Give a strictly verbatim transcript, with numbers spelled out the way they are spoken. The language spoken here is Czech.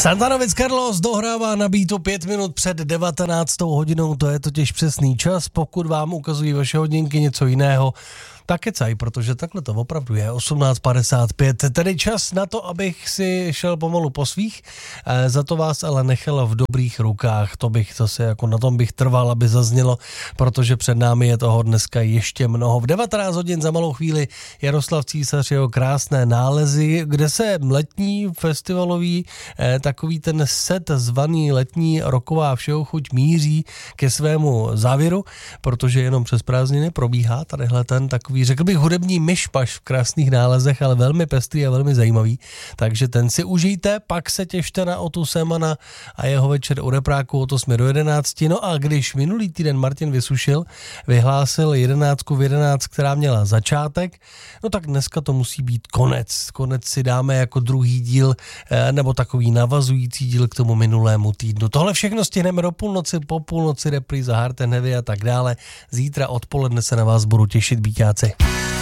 Santanovic Carlos dohrává na beatu pět minut před devatenáctou hodinou, to je totiž přesný čas. Pokud vám ukazují vaše hodinky něco jiného, tak kecaj, protože takhle to opravdu je. osmnáct padesát pět, tedy čas na to, abych si šel pomalu po svých, e, za to vás ale nechal v dobrých rukách. To bych zase, jako na tom bych trval, aby zaznělo, protože před námi je toho dneska ještě mnoho. V devatenáct hodin za malou chvíli Jaroslav Císař, jeho krásné nálezy, kde se letní festivalový e, takový ten set zvaný letní roková všeochuť míří ke svému závěru, protože jenom přes prázdniny probíhá tadyhle ten takový, řekl bych, hudební myšmaš v krásných nálezech, ale velmi pestrý a velmi zajímavý. Takže ten si užijte, pak se těšte na Otu Semana a jeho večer u Repráku od osmi do jedenácti. No a když minulý týden Martin Vysušil vyhlásil jedenáctku v jedenáct, která měla začátek, no tak dneska to musí být konec. Konec si dáme jako druhý díl, nebo takový navazující díl k tomu minulému týdnu. Tohle všechno stihneme do půlnoci, po půlnoci repríza Hard and Heavy a tak dále. Zítra odpoledne se na vás budu těšit, býťáci.